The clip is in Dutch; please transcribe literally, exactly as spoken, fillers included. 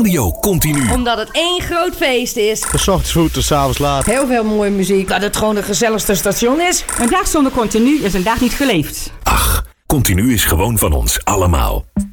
Radio Continu. Omdat het één groot feest is. De ochtends vroeg tot 's avonds laat. Heel veel mooie muziek. Dat het gewoon de gezelligste station is. Een dag zonder Continu is een dag niet geleefd. Ach, Continu is gewoon van ons allemaal.